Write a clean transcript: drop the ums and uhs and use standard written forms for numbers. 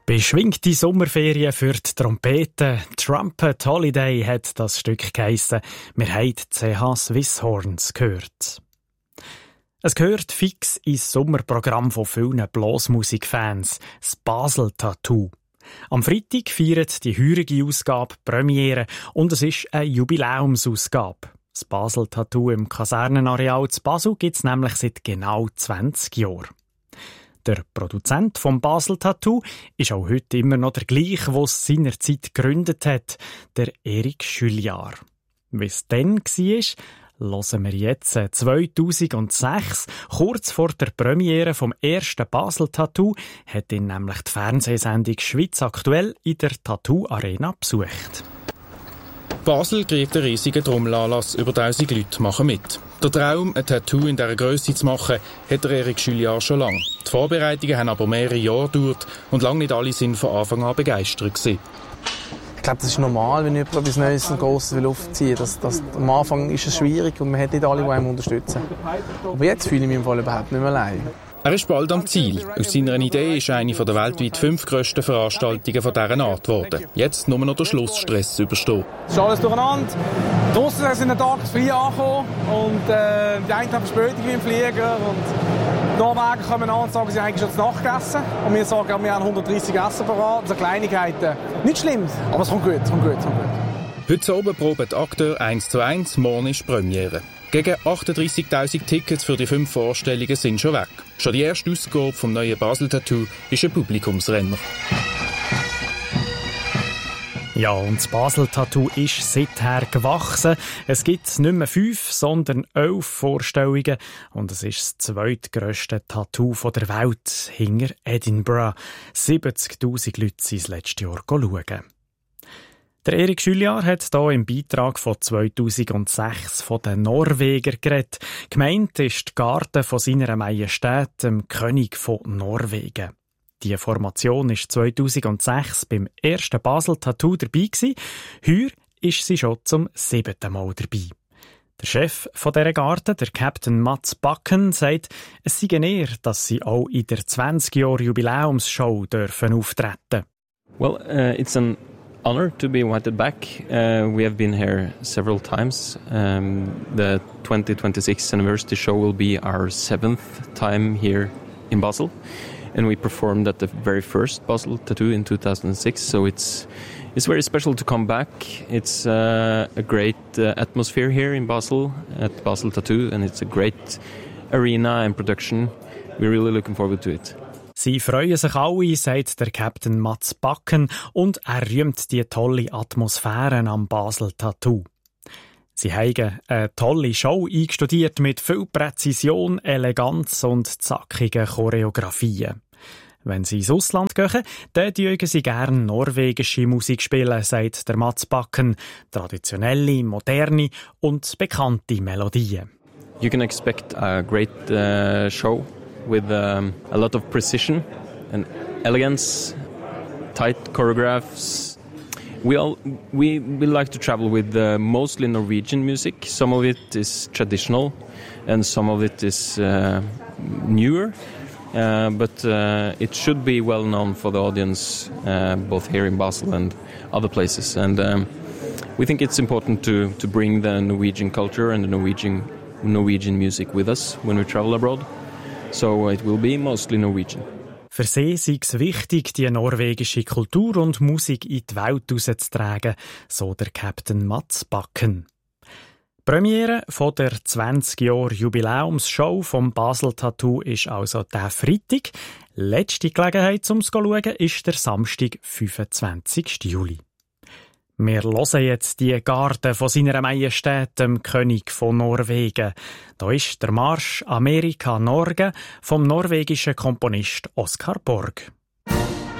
Beschwingte Sommerferien für die Trompete. Trumpet Holiday hat das Stück geheissen. Wir haben die CH Swisshorns gehört. Es gehört fix ins Sommerprogramm von vielen Blasmusikfans, das Basel Tattoo. Am Freitag feiert die heurige Ausgabe Premiere und es ist eine Jubiläumsausgabe. Das Basel Tattoo im Kasernenareal zu Basel gibt es nämlich seit genau 20 Jahren. Der Produzent vom Basel Tattoo ist auch heute immer noch der gleiche, der es seinerzeit gegründet hat, der Erik Julliard. Wie es dann war, hören wir jetzt 2006, kurz vor der Premiere vom ersten Basel Tattoo, hat ihn nämlich die Fernsehsendung «Schweiz aktuell» in der Tattoo Arena besucht. Basel kriegt einen riesigen Trommelanlass, über 1000 Leute machen mit. Der Traum, ein Tattoo in dieser Grösse zu machen, hat der Erik Julliard schon lange. Die Vorbereitungen haben aber mehrere Jahre gedauert und lange nicht alle sind von Anfang an begeistert gewesen. Ich glaube, das ist normal, wenn jemand etwas Neues und Grosses aufziehen will. Am Anfang ist es schwierig und man hat nicht alle, die einem unterstützen. Aber jetzt fühle ich mich im Fall überhaupt nicht mehr allein. Er ist bald am Ziel. Aus seiner Idee ist eine der weltweit 5 grössten Veranstaltungen von dieser Art geworden. Jetzt nur noch der Schlussstress überstehen. Es ist alles durcheinander. Draussen sind Tag früh angekommen und die einen haben Verspätung im Flieger. Und Norwegen kommen an und sagen, sie haben eigentlich schon zu Nacht gegessen. Und wir sagen, wir haben 130 Essen parat. Also Kleinigkeiten. Nicht schlimm, aber es kommt gut. Heute oben proben die Akteure 1:1, morgen ist Premiere. Gegen 38'000 Tickets für die 5 Vorstellungen sind schon weg. Schon die erste Ausgabe vom neuen Basel Tattoo ist ein Publikumsrenner. Ja, und das Basel Tattoo ist seither gewachsen. Es gibt nicht mehr 5, sondern 11 Vorstellungen. Und es ist das zweitgrösste Tattoo der Welt, hinter Edinburgh. 70'000 Leute sind das letzte Jahr schauen. Der Erik Julliard hat hier im Beitrag von 2006 von den Norwegern geredet. Gemeint ist die Garde von seiner Majestät, dem König von Norwegen. Die Formation war 2006 beim ersten Basel Tattoo dabei gewesen. Heuer ist sie schon zum 7. Mal dabei. Der Chef von dieser Garde, der Captain Mats Bakken, sagt, es sei eher, dass sie auch in der 20-Jahr-Jubiläumsshow dürfen auftreten. Well, it's an honor to be invited back. We have been here several times. The 2026 anniversary show will be our 7th time here in Basel. And we performed at the very first Basel Tattoo in 2006. So it's very special to come back. It's a great atmosphere here in Basel at Basel Tattoo. And it's a great arena and production. We're really looking forward to it. Sie freuen sich alle, sagt der Captain Mats Bakken, und er rühmt die tolle Atmosphäre am Basel Tattoo. Sie haben eine tolle Show eingestudiert mit viel Präzision, Eleganz und zackigen Choreografien. Wenn sie ins Ausland gehen, dann mögen sie gerne norwegische Musik spielen, sagt der Mats Bakken. Traditionelle, moderne und bekannte Melodien. You can expect a great show with a lot of precision and elegance, tight choreographs. We like to travel with mostly Norwegian music. Some of it is traditional and some of it is newer. But it should be well known for the audience, both here in Basel and other places. And we think it's important to bring the Norwegian culture and the Norwegian music with us when we travel abroad. So it will be mostly Norwegian. Für sie sei es wichtig, die norwegische Kultur und Musik in die Welt rauszutragen, so der Captain Mats Bakken. Die Premiere von der 20-Jahr-Jubiläumsshow vom Basel Tattoo ist also der Freitag. Letzte Gelegenheit zum schauen ist der Samstag, 25. Juli. Wir hören jetzt die Garde von seiner Majestät, dem König von Norwegen. Da ist der Marsch Amerika Norge vom norwegischen Komponist Oskar Borg.